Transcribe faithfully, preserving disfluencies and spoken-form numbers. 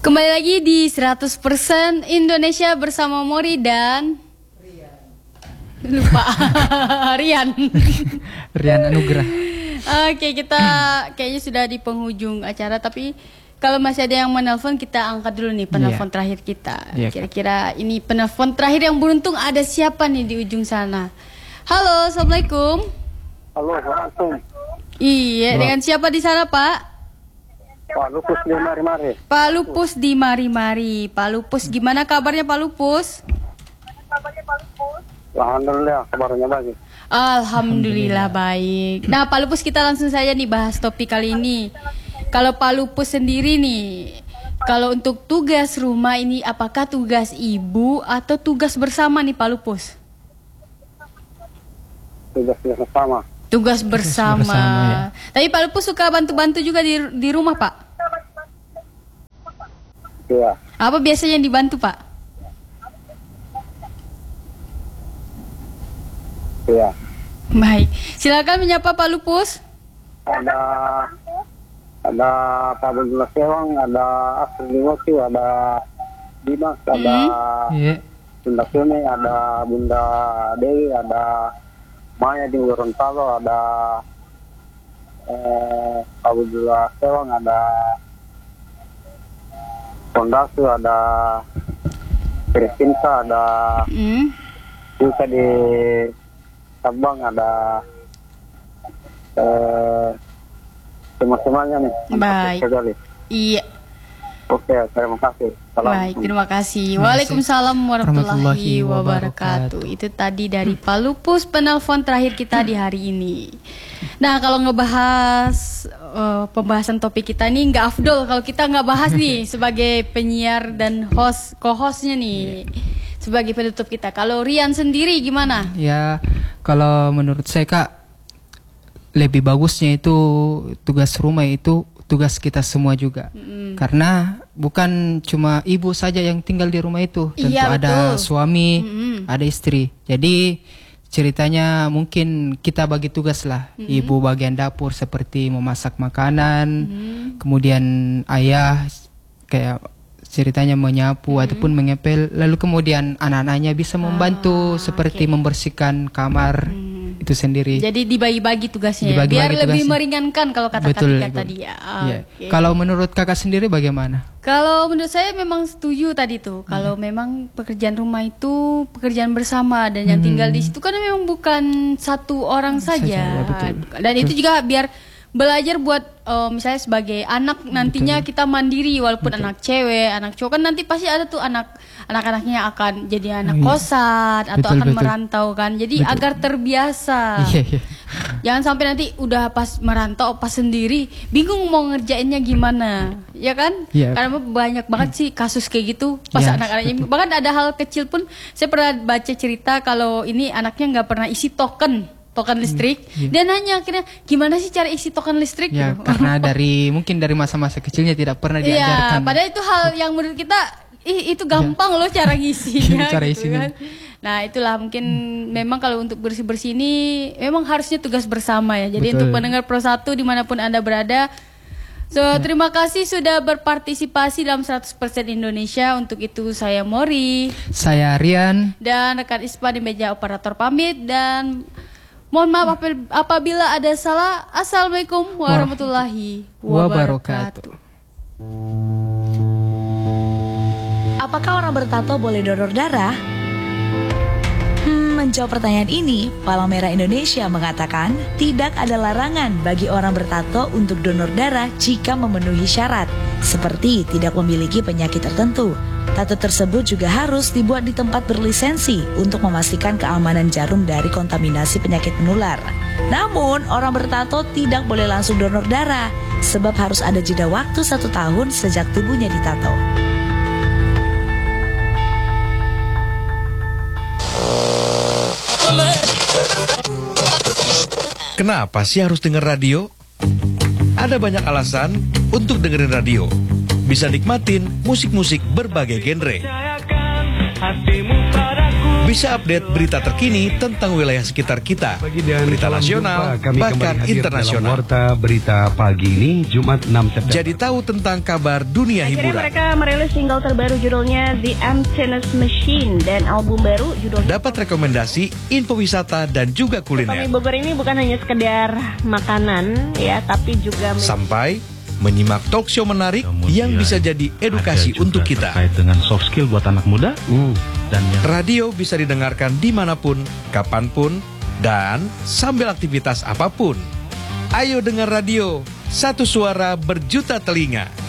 Kembali lagi di seratus persen Indonesia bersama Mori dan Rian. Lupa Rian. Rian Anugrah. Oke, kita kayaknya sudah di penghujung acara, tapi kalau masih ada yang menelpon, kita angkat dulu nih penelpon yeah. terakhir kita. Yeah. Kira-kira ini penelpon terakhir yang beruntung ada siapa nih di ujung sana? Halo, assalamualaikum. Halo, assalamualaikum. Iya, dengan siapa di sana, Pak? Pak Lupus di Mari-Mari. Pak Lupus di Mari-Mari. Pak Lupus, gimana kabarnya Pak Lupus? Kabarnya Pak Lupus? Alhamdulillah, kabarnya baik. Alhamdulillah baik. Nah, Pak Lupus, kita langsung saja nih bahas topik kali ini. Kalau Pak Lupus sendiri nih, kalau untuk tugas rumah ini, apakah tugas ibu atau tugas bersama nih Pak Lupus? Tugas bersama. Tugas bersama. Tugas bersama ya. Tapi Pak Lupus suka bantu-bantu juga di di rumah, Pak? Iya. Apa biasanya yang dibantu, Pak? Iya. Baik. Silakan menyapa Pak Lupus. Ada ada Pak Bunda Sewang, ada Asri Wati, ada Dimas, ada Iya. Bunda Sumi, ada Bunda Dewi, ada Maya di Gorontalo, ada eh, Pak Bunda Sewang, ada Pondasi, ada Kristinsa, ada Hmm. juga di Sabang, ada eh, semua-semuanya nih. Baik. Sekali. Iya. Oke, terima kasih. Salam. Baik, terima kasih. Waalaikumsalam warahmatullahi Warahmatullahi wabarakatuh. wabarakatuh. Itu tadi dari Pak Lupus, penelpon terakhir kita di hari ini. Nah, kalau ngebahas uh, pembahasan topik kita nih nggak afdol kalau kita nggak bahas nih sebagai penyiar dan host, co-hostnya nih, sebagai penutup kita. Kalau Rian sendiri gimana? Ya, kalau menurut saya Kak, lebih bagusnya itu tugas rumah itu tugas kita semua juga. Mm. Karena bukan cuma ibu saja yang tinggal di rumah itu, tentu iya, ada betul. suami, Mm-hmm. ada istri. Jadi ceritanya mungkin kita bagi tugas lah. Mm-hmm. Ibu bagian dapur seperti memasak makanan, mm-hmm. kemudian ayah kayak ceritanya menyapu mm-hmm. ataupun mengepel, lalu kemudian anak-anaknya bisa membantu ah, seperti okay. membersihkan kamar. Mm. Itu sendiri. Jadi dibagi-bagi tugasnya, dibagi biar bagi lebih tugasnya. meringankan kalau kata Betul, Katika betul. tadi ya. Iya. Okay. Kalau menurut kakak sendiri bagaimana? Kalau menurut saya memang setuju tadi tuh. Kalau hmm. memang pekerjaan rumah itu pekerjaan bersama dan yang Hmm. tinggal di situ kan memang bukan satu orang saja. Saja, ya, betul. Dan itu Betul. juga biar belajar buat uh, misalnya sebagai anak nantinya Betul. kita mandiri walaupun Betul. anak cewek, anak cowok kan nanti pasti ada tuh anak anak-anaknya akan jadi anak Oh, iya. kosan atau Betul, akan betul. merantau kan. Jadi Betul. agar terbiasa. Iya, iya. Jangan sampai nanti udah pas merantau pas sendiri bingung mau ngerjainnya gimana, ya kan? Iya. Karena banyak banget sih kasus kayak gitu pas Iya, anak-anaknya. betul. Bahkan ada hal kecil pun saya pernah baca cerita kalau ini anaknya nggak pernah isi token, token listrik. Iya. Dia nanya akhirnya gimana sih cara isi token listrik? Ya, Gitu. karena dari mungkin dari masa-masa kecilnya tidak pernah Iya, diajarkan. padahal itu hal yang menurut kita ih itu gampang loh cara ngisinya. Cara gitu isinya. kan. Nah itulah mungkin memang kalau untuk bersih-bersih ini memang harusnya tugas bersama ya. Jadi Betul. untuk pendengar Pro satu dimanapun Anda berada, so Ya. terima kasih sudah berpartisipasi dalam seratus persen Indonesia. Untuk itu saya Mori Saya Rian. dan rekan Ispa di meja operator pamit dan mohon maaf apabila- apabila ada salah. Assalamualaikum warahmatullahi wabarakatuh. Apakah orang bertato boleh donor darah? Hmm, menjawab pertanyaan ini, Palang Merah Indonesia mengatakan tidak ada larangan bagi orang bertato untuk donor darah jika memenuhi syarat, seperti tidak memiliki penyakit tertentu. Tato tersebut juga harus dibuat di tempat berlisensi untuk memastikan keamanan jarum dari kontaminasi penyakit menular. Namun, orang bertato tidak boleh langsung donor darah, sebab harus ada jeda waktu satu tahun sejak tubuhnya ditato. Kenapa sih harus denger radio? Ada banyak alasan untuk dengerin radio. Bisa nikmatin musik-musik berbagai genre. Percayakan hatimu padaku. Bisa update berita terkini tentang wilayah sekitar kita, berita nasional, bahkan internasional. Warta Berita Pagi ini Jumat enam September. Jadi tahu tentang kabar dunia Akhirnya hiburan. mereka merilis single terbaru judulnya The Emptiness Machine dan album baru judulnya Dapat rekomendasi, info wisata, dan juga Kami kuliner. Bogor ini bukan hanya sekedar makanan ya, tapi juga Sampai menyimak talk show menarik Kemudian yang bisa jadi edukasi ada juga untuk kita. terkait dengan soft skill buat anak muda. Hmm. Dan yang Radio bisa didengarkan dimanapun, kapanpun, dan sambil aktivitas apapun. Ayo dengar radio, satu suara berjuta telinga.